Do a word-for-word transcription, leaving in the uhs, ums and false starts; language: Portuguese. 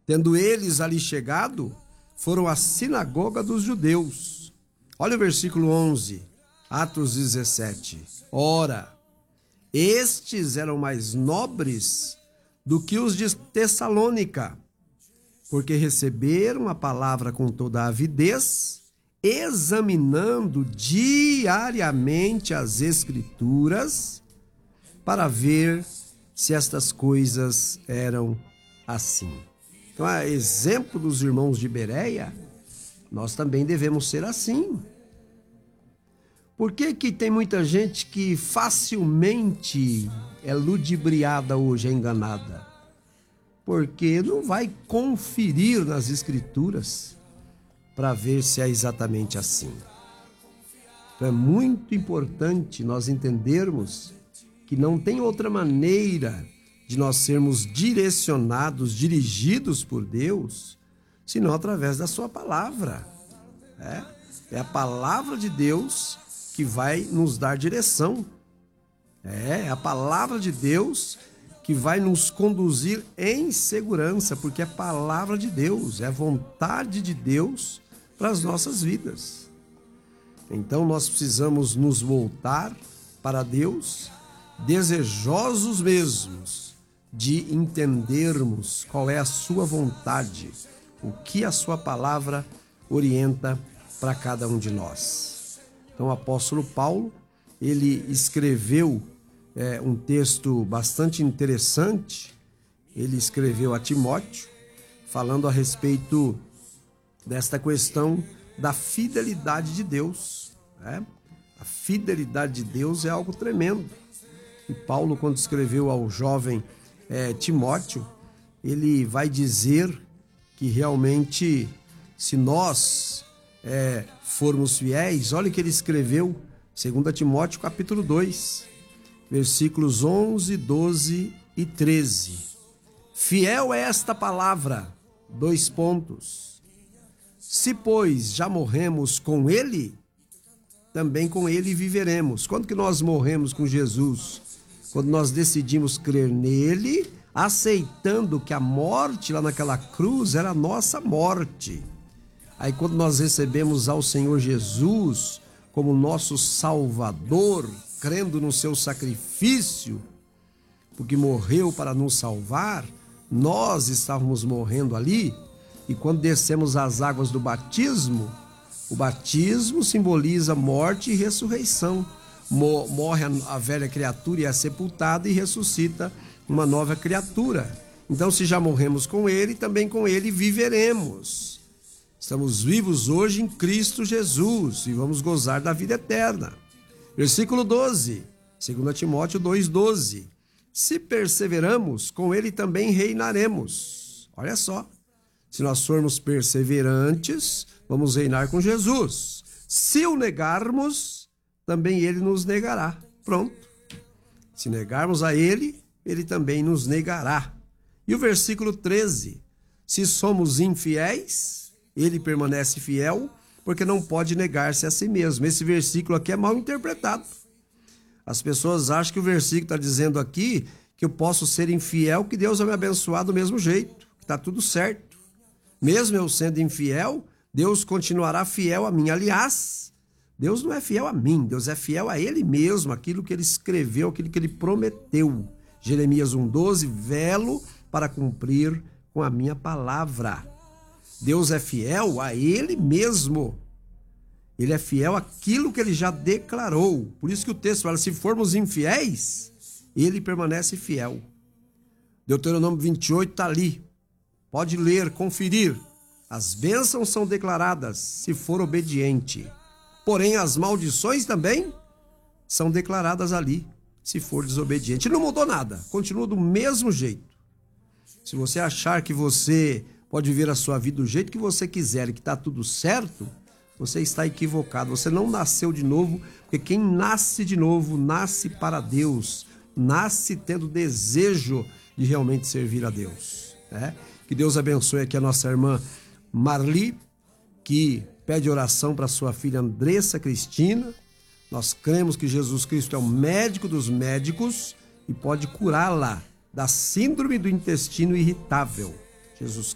Tendo eles ali chegado, foram à sinagoga dos judeus. Olha o versículo onze, Atos dezessete. Ora, estes eram mais nobres do que os de Tessalônica, porque receberam a palavra com toda a avidez, examinando diariamente as Escrituras, para ver se estas coisas eram assim. Então, a exemplo dos irmãos de Bereia, nós também devemos ser assim. Por que que tem muita gente que facilmente é ludibriada hoje, é enganada? Porque não vai conferir nas Escrituras para ver se é exatamente assim. Então é muito importante nós entendermos que não tem outra maneira de nós sermos direcionados, dirigidos por Deus, senão através da sua palavra. É, é a palavra de Deus que vai nos dar direção. É, é a palavra de Deus que vai nos conduzir em segurança, porque é a palavra de Deus, é a vontade de Deus para as nossas vidas. Então nós precisamos nos voltar para Deus, desejosos mesmos de entendermos qual é a sua vontade, o que a sua palavra orienta para cada um de nós. Então o apóstolo Paulo, ele escreveu é, um texto bastante interessante. Ele escreveu a Timóteo, falando a respeito desta questão da fidelidade de Deus. Né? A fidelidade de Deus é algo tremendo. E Paulo, quando escreveu ao jovem é, Timóteo, ele vai dizer que realmente, se nós é, formos fiéis, olha o que ele escreveu, dois Timóteo capítulo dois, versículos onze, doze e treze. Fiel é esta palavra, dois pontos. Se, pois, já morremos com ele, também com ele viveremos. Quando que nós morremos com Jesus? Quando nós decidimos crer nele, aceitando que a morte lá naquela cruz era a nossa morte. Aí quando nós recebemos ao Senhor Jesus como nosso Salvador, crendo no seu sacrifício, porque morreu para nos salvar, nós estávamos morrendo ali, e quando descemos as águas do batismo, o batismo simboliza morte e ressurreição. Morre a velha criatura e é sepultada e ressuscita uma nova criatura. Então, se já morremos com ele, também com ele viveremos. Estamos vivos hoje em Cristo Jesus e vamos gozar da vida eterna. Versículo doze, dois Timóteo dois, doze. Se perseveramos, com ele também reinaremos. Olha só, se nós formos perseverantes, vamos reinar com Jesus. Se o negarmos, também ele nos negará. Pronto. Se negarmos a ele, ele também nos negará. E o versículo treze. Se somos infiéis, ele permanece fiel, porque não pode negar-se a si mesmo. Esse versículo aqui é mal interpretado. As pessoas acham que o versículo está dizendo aqui que eu posso ser infiel, que Deus vai me abençoar do mesmo jeito, que está tudo certo. Mesmo eu sendo infiel, Deus continuará fiel a mim. Aliás, Deus não é fiel a mim, Deus é fiel a ele mesmo, aquilo que ele escreveu, aquilo que ele prometeu. Jeremias um, doze, velo para cumprir com a minha palavra. Deus é fiel a ele mesmo. Ele é fiel àquilo que ele já declarou. Por isso que o texto fala, se formos infiéis, ele permanece fiel. Deuteronômio vinte e oito está ali. Pode ler, conferir. As bênçãos são declaradas se for obediente. Porém, as maldições também são declaradas ali, se for desobediente. Não mudou nada, continua do mesmo jeito. Se você achar que você pode viver a sua vida do jeito que você quiser e que está tudo certo, você está equivocado. Você não nasceu de novo, porque quem nasce de novo, nasce para Deus. Nasce tendo desejo de realmente servir a Deus. Né? Que Deus abençoe aqui a nossa irmã Marli, que pede oração para sua filha Andressa Cristina. Nós cremos que Jesus Cristo é o médico dos médicos e pode curá-la da síndrome do intestino irritável. Jesus